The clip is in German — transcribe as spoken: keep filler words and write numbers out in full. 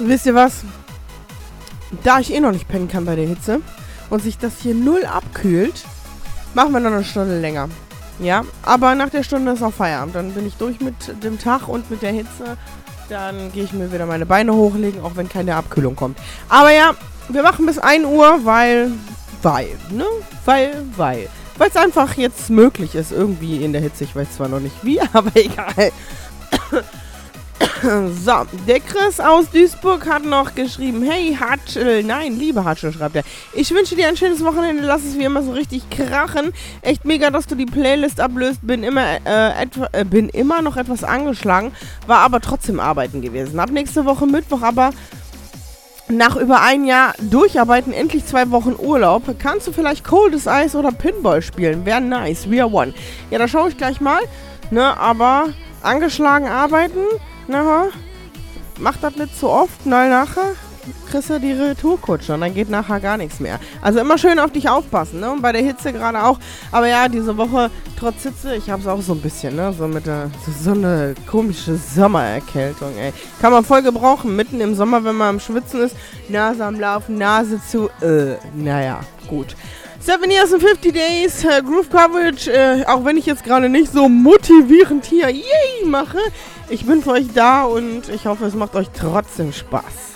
wisst ihr was? Da ich eh noch nicht pennen kann bei der Hitze und sich das hier null abkühlt, machen wir noch eine Stunde länger. Ja, aber nach der Stunde ist auch Feierabend. Dann bin ich durch mit dem Tag und mit der Hitze. Dann gehe ich mir wieder meine Beine hochlegen, auch wenn keine Abkühlung kommt. Aber ja, wir machen bis ein Uhr, weil, weil, ne? Weil, weil. Weil es einfach jetzt möglich ist, irgendwie in der Hitze. Ich weiß zwar noch nicht wie, aber egal. So, der Chris aus Duisburg hat noch geschrieben, hey Hatschel, nein, liebe Hatschel, schreibt er, ich wünsche dir ein schönes Wochenende, lass es wie immer so richtig krachen, echt mega, dass du die Playlist ablöst, bin immer, äh, etwa, äh, bin immer noch etwas angeschlagen, war aber trotzdem arbeiten gewesen, ab nächste Woche Mittwoch, aber nach über ein Jahr Durcharbeiten, endlich zwei Wochen Urlaub, kannst du vielleicht Coldes Ice oder Pinball spielen, wäre nice, we are one. Ja, da schaue ich gleich mal, ne, aber angeschlagen arbeiten, na, mach das nicht so oft, weil nachher kriegst du die Retourkutsche und dann geht nachher gar nichts mehr. Also immer schön auf dich aufpassen, ne? Und bei der Hitze gerade auch. Aber ja, diese Woche, trotz Hitze, ich hab's auch so ein bisschen, ne? So mit der, so, so eine komische Sommererkältung, ey. Kann man voll gebrauchen, mitten im Sommer, wenn man am Schwitzen ist, Nase am Laufen, Nase zu, äh, naja, gut. Seven Years and fifty Days, äh, Groove Coverage, äh, auch wenn ich jetzt gerade nicht so motivierend hier yay mache, ich bin für euch da und ich hoffe, es macht euch trotzdem Spaß.